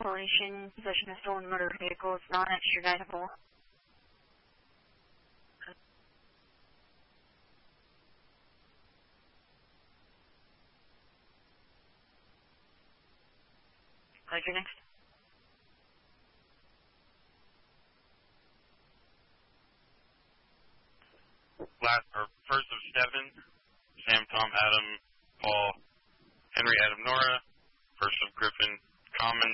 correlation, possession of stolen motor vehicle is not extraditable. Roger, next. First of 7, Sam, Tom, Adam, Paul, Henry, Adam, Nora. First of Griffin, Common.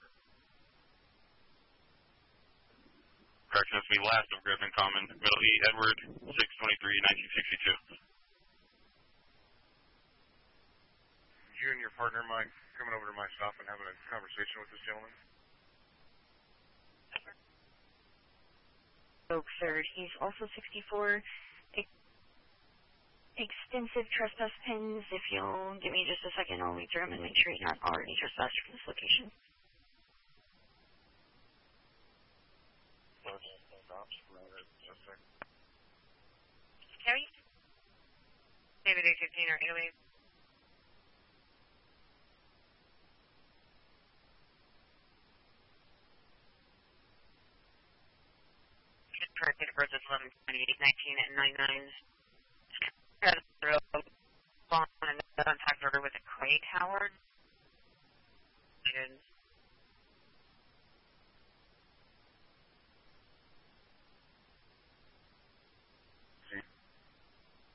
Correction, that's me, last of Griffin, Common. Middle E, Edward, 6/23/1962. You and your partner, Mike, coming over to my stop and having a conversation with this gentleman? Oak third. He's also 64. Extensive trespass pins. If you'll give me just a second, I'll read through them and make sure you're not already trespassed from this location. Carrie? David 815 or 808. Correct, date of birth is 11/28/19 at 99. On a contact order with a Craig Howard.